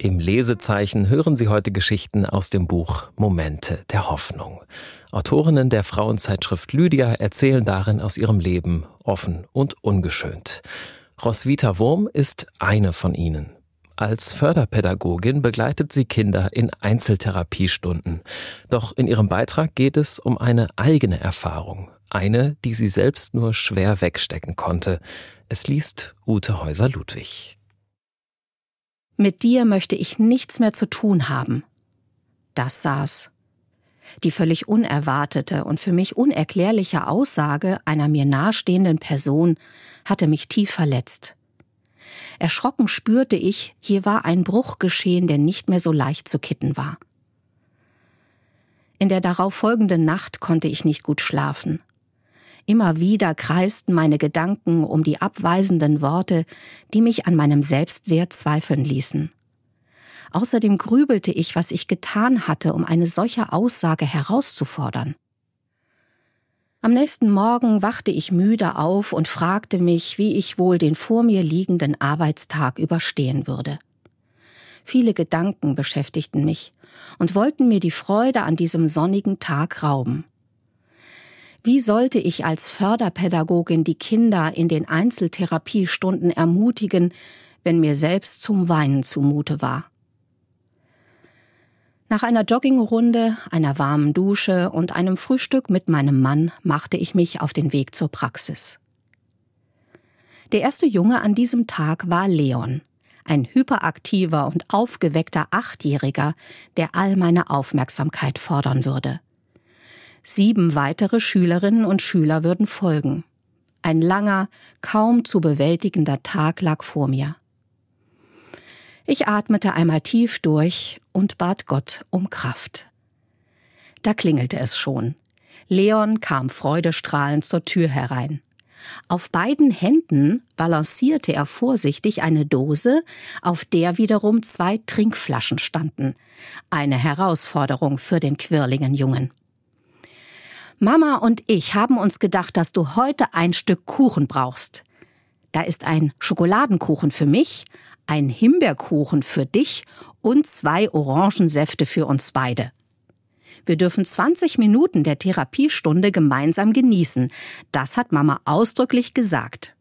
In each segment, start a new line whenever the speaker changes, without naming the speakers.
Im Lesezeichen hören Sie heute Geschichten aus dem Buch Momente der Hoffnung. Autorinnen der Frauenzeitschrift Lydia erzählen darin aus ihrem Leben, offen und ungeschönt. Roswitha Wurm ist eine von ihnen. Als Förderpädagogin begleitet sie Kinder in Einzeltherapiestunden. Doch in ihrem Beitrag geht es um eine eigene Erfahrung. Eine, die sie selbst nur schwer wegstecken konnte. Es liest Ute Häuser-Ludwig.
Mit dir möchte ich nichts mehr zu tun haben. Das saß. Die völlig unerwartete und für mich unerklärliche Aussage einer mir nahestehenden Person hatte mich tief verletzt. Erschrocken spürte ich, hier war ein Bruch geschehen, der nicht mehr so leicht zu kitten war. In der darauf folgenden Nacht konnte ich nicht gut schlafen. Immer wieder kreisten meine Gedanken um die abweisenden Worte, die mich an meinem Selbstwert zweifeln ließen. Außerdem grübelte ich, was ich getan hatte, um eine solche Aussage herauszufordern. Am nächsten Morgen wachte ich müde auf und fragte mich, wie ich wohl den vor mir liegenden Arbeitstag überstehen würde. Viele Gedanken beschäftigten mich und wollten mir die Freude an diesem sonnigen Tag rauben. Wie sollte ich als Förderpädagogin die Kinder in den Einzeltherapiestunden ermutigen, wenn mir selbst zum Weinen zumute war? Nach einer Joggingrunde, einer warmen Dusche und einem Frühstück mit meinem Mann machte ich mich auf den Weg zur Praxis. Der erste Junge an diesem Tag war Leon, ein hyperaktiver und aufgeweckter Achtjähriger, der all meine Aufmerksamkeit fordern würde. 7 weitere Schülerinnen und Schüler würden folgen. Ein langer, kaum zu bewältigender Tag lag vor mir. Ich atmete einmal tief durch und bat Gott um Kraft. Da klingelte es schon. Leon kam freudestrahlend zur Tür herein. Auf beiden Händen balancierte er vorsichtig eine Dose, auf der wiederum 2 Trinkflaschen standen. Eine Herausforderung für den quirligen Jungen. Mama und ich haben uns gedacht, dass du heute ein Stück Kuchen brauchst. Da ist ein Schokoladenkuchen für mich, ein Himbeerkuchen für dich und 2 Orangensäfte für uns beide. Wir dürfen 20 Minuten der Therapiestunde gemeinsam genießen. Das hat Mama ausdrücklich gesagt.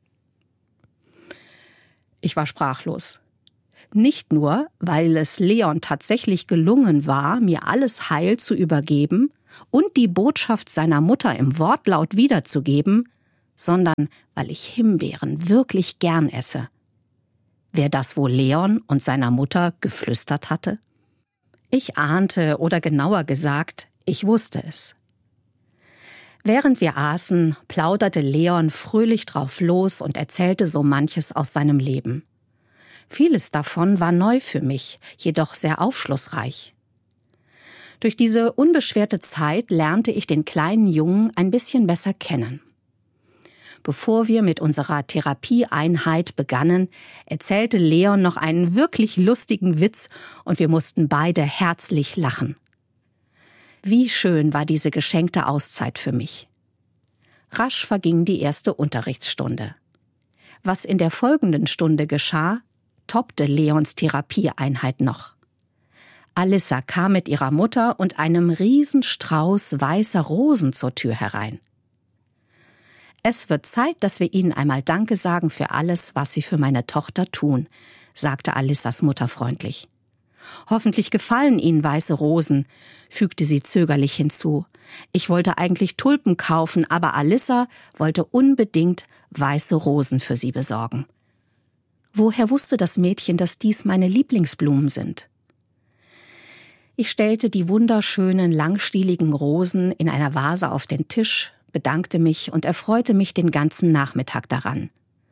Ich war sprachlos. Nicht nur, weil es Leon tatsächlich gelungen war, mir alles heil zu übergeben und die Botschaft seiner Mutter im Wortlaut wiederzugeben, sondern weil ich Himbeeren wirklich gern esse. Wer das wohl Leon und seiner Mutter geflüstert hatte? Ich ahnte, oder genauer gesagt, ich wusste es. Während wir aßen, plauderte Leon fröhlich drauf los und erzählte so manches aus seinem Leben. Vieles davon war neu für mich, jedoch sehr aufschlussreich. Durch diese unbeschwerte Zeit lernte ich den kleinen Jungen ein bisschen besser kennen. Bevor wir mit unserer Therapieeinheit begannen, erzählte Leon noch einen wirklich lustigen Witz und wir mussten beide herzlich lachen. Wie schön war diese geschenkte Auszeit für mich. Rasch verging die erste Unterrichtsstunde. Was in der folgenden Stunde geschah, toppte Leons Therapieeinheit noch. Alissa kam mit ihrer Mutter und einem Riesenstrauß weißer Rosen zur Tür herein. »Es wird Zeit, dass wir Ihnen einmal Danke sagen für alles, was Sie für meine Tochter tun«, sagte Alissas Mutter freundlich. »Hoffentlich gefallen Ihnen weiße Rosen«, fügte sie zögerlich hinzu. »Ich wollte eigentlich Tulpen kaufen, aber Alissa wollte unbedingt weiße Rosen für Sie besorgen.« Woher wusste das Mädchen, dass dies meine Lieblingsblumen sind? Ich stellte die wunderschönen, langstieligen Rosen in einer Vase auf den Tisch, bedankte mich und erfreute mich den ganzen Nachmittag daran.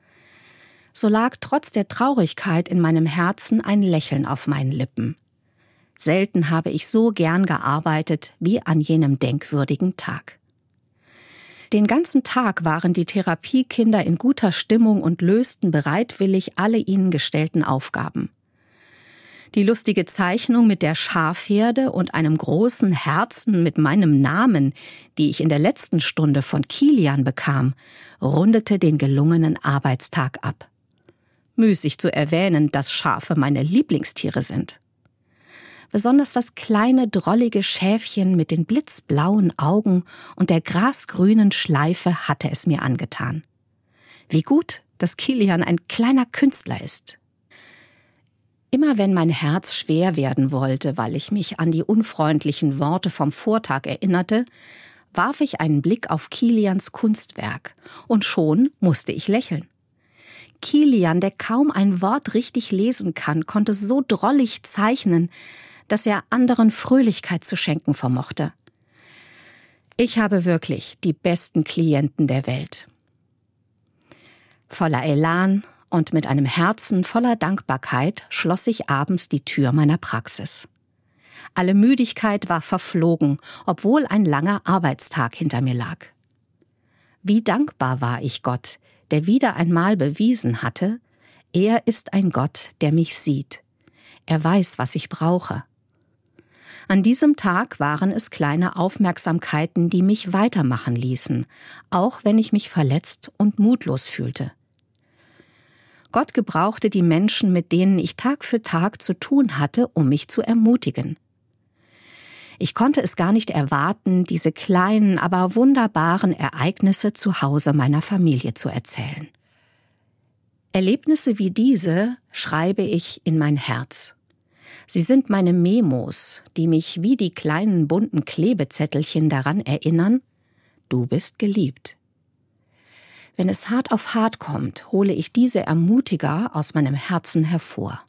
So lag trotz der Traurigkeit in meinem Herzen ein Lächeln auf meinen Lippen. Selten habe ich so gern gearbeitet wie an jenem denkwürdigen Tag. Den ganzen Tag waren die Therapiekinder in guter Stimmung und lösten bereitwillig alle ihnen gestellten Aufgaben. Die lustige Zeichnung mit der Schafherde und einem großen Herzen mit meinem Namen, die ich in der letzten Stunde von Kilian bekam, rundete den gelungenen Arbeitstag ab. Müßig zu erwähnen, dass Schafe meine Lieblingstiere sind. Besonders das kleine, drollige Schäfchen mit den blitzblauen Augen und der grasgrünen Schleife hatte es mir angetan. Wie gut, dass Kilian ein kleiner Künstler ist. Immer wenn mein Herz schwer werden wollte, weil ich mich an die unfreundlichen Worte vom Vortag erinnerte, warf ich einen Blick auf Kilians Kunstwerk und schon musste ich lächeln. Kilian, der kaum ein Wort richtig lesen kann, konnte so drollig zeichnen, dass er anderen Fröhlichkeit zu schenken vermochte. Ich habe wirklich die besten Klienten der Welt. Voller Elan und mit einem Herzen voller Dankbarkeit schloss ich abends die Tür meiner Praxis. Alle Müdigkeit war verflogen, obwohl ein langer Arbeitstag hinter mir lag. Wie dankbar war ich Gott, der wieder einmal bewiesen hatte, er ist ein Gott, der mich sieht. Er weiß, was ich brauche. An diesem Tag waren es kleine Aufmerksamkeiten, die mich weitermachen ließen, auch wenn ich mich verletzt und mutlos fühlte. Gott gebrauchte die Menschen, mit denen ich Tag für Tag zu tun hatte, um mich zu ermutigen. Ich konnte es gar nicht erwarten, diese kleinen, aber wunderbaren Ereignisse zu Hause meiner Familie zu erzählen. Erlebnisse wie diese schreibe ich in mein Herz. Sie sind meine Memos, die mich wie die kleinen bunten Klebezettelchen daran erinnern, du bist geliebt. Wenn es hart auf hart kommt, hole ich diese Ermutiger aus meinem Herzen hervor.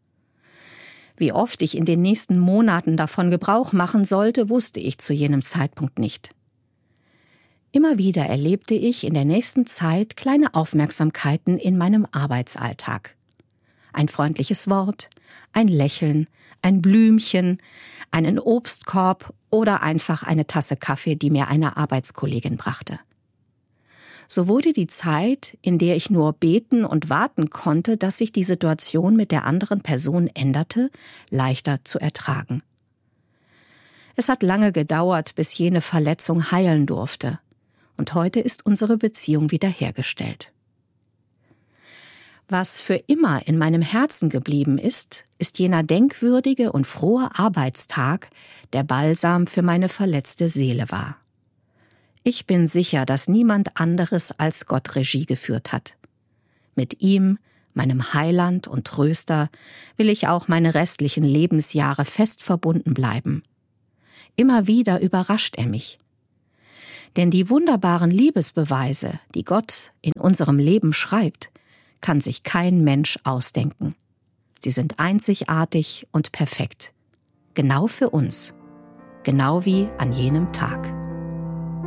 Wie oft ich in den nächsten Monaten davon Gebrauch machen sollte, wusste ich zu jenem Zeitpunkt nicht. Immer wieder erlebte ich in der nächsten Zeit kleine Aufmerksamkeiten in meinem Arbeitsalltag. Ein freundliches Wort, ein Lächeln, ein Blümchen, einen Obstkorb oder einfach eine Tasse Kaffee, die mir eine Arbeitskollegin brachte. So wurde die Zeit, in der ich nur beten und warten konnte, dass sich die Situation mit der anderen Person änderte, leichter zu ertragen. Es hat lange gedauert, bis jene Verletzung heilen durfte. Und heute ist unsere Beziehung wiederhergestellt. Was für immer in meinem Herzen geblieben ist, ist jener denkwürdige und frohe Arbeitstag, der Balsam für meine verletzte Seele war. Ich bin sicher, dass niemand anderes als Gott Regie geführt hat. Mit ihm, meinem Heiland und Tröster, will ich auch meine restlichen Lebensjahre fest verbunden bleiben. Immer wieder überrascht er mich. Denn die wunderbaren Liebesbeweise, die Gott in unserem Leben schreibt, kann sich kein Mensch ausdenken. Sie sind einzigartig und perfekt. Genau für uns. Genau wie an jenem Tag.